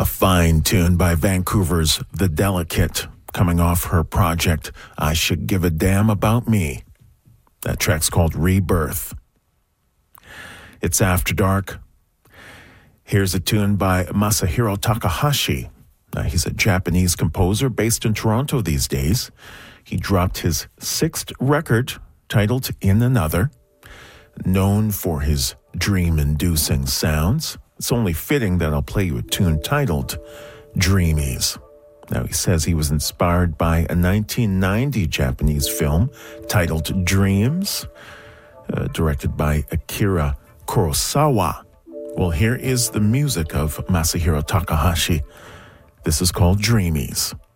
fine tune by Vancouver's The Delicate, coming off her project, I Should Give a Damn About Me. That track's called Rebirth. It's After Dark. Here's a tune by Masahiro Takahashi. He's a Japanese composer based in Toronto these days. He dropped his 6th record, titled In Another, known for his dream-inducing sounds. It's only fitting that I'll play you a tune titled Dreamies. Now, he says he was inspired by a 1990 Japanese film titled Dreams, directed by Akira Kurosawa. Well, here is the music of Masahiro Takahashi. This is called Dreamies.